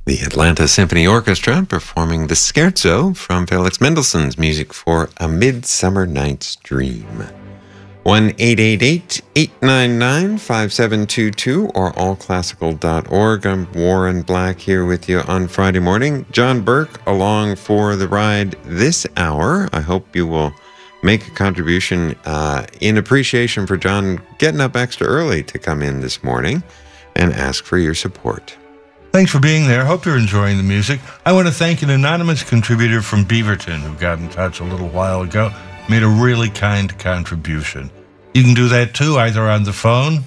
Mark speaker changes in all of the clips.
Speaker 1: The Atlanta Symphony Orchestra performing the Scherzo from Felix Mendelssohn's Music for A Midsummer Night's Dream. 1-888-899-5722 or allclassical.org. I'm Warren Black here with you on Friday morning. John Burke along for the ride this hour. I hope you will make a contribution in appreciation for John getting up extra early to come in this morning and ask for your support.
Speaker 2: Thanks for being there. Hope you're enjoying the music. I want to thank an anonymous contributor from Beaverton who got in touch a little while ago, made a really kind contribution. You can do that too, either on the phone,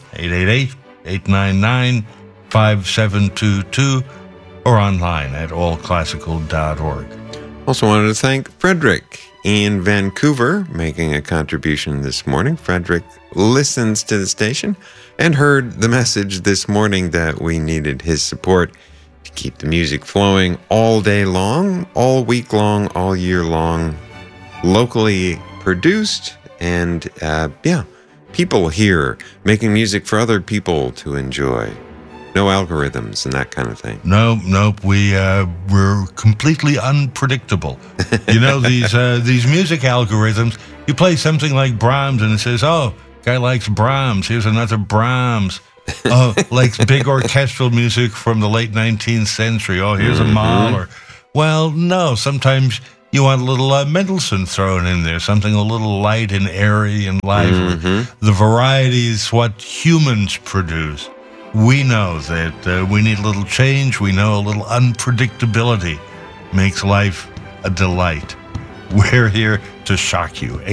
Speaker 2: 888-899-5722, or online at allclassical.org.
Speaker 1: Also wanted to thank Frederick in Vancouver making a contribution this morning. Frederick listens to the station and heard the message this morning that we needed his support to keep the music flowing all day long, all week long, all year long, locally produced, and people here making music for other people to enjoy. No algorithms and that kind of thing.
Speaker 2: Nope. We're completely unpredictable. You know, these music algorithms, you play something like Brahms and it says, oh, guy likes Brahms. Here's another Brahms. Oh, likes big orchestral music from the late 19th century. Oh, here's a Mahler. Well, no, sometimes you want a little Mendelssohn thrown in there, something a little light and airy and lively. The variety is what humans produce. We know that we need a little change. We know a little unpredictability makes life a delight. We're here to shock you.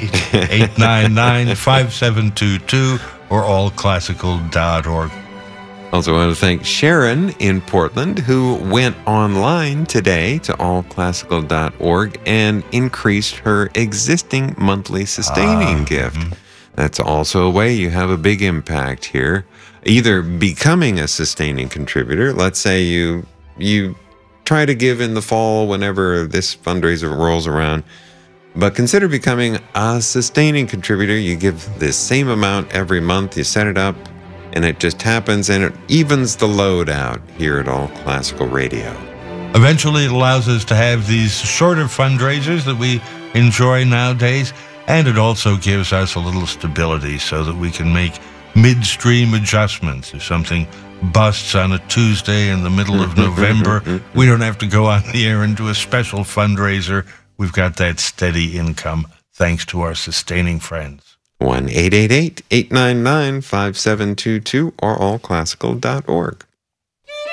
Speaker 2: 888-899-5722 or allclassical.org.
Speaker 1: Also want to thank Sharon in Portland who went online today to allclassical.org and increased her existing monthly sustaining gift. That's also a way you have a big impact here. Either becoming a sustaining contributor, let's say you try to give in the fall whenever this fundraiser rolls around, but consider becoming a sustaining contributor. You give the same amount every month, you set it up, and it just happens, and it evens the load out here at All Classical Radio.
Speaker 2: Eventually, it allows us to have these shorter fundraisers that we enjoy nowadays, and it also gives us a little stability so that we can make midstream adjustments. If something busts on a Tuesday in the middle of November, we don't have to go on the air and do a special fundraiser. We've got that steady income thanks to our sustaining friends.
Speaker 1: 1-888-899-5722 or allclassical.org.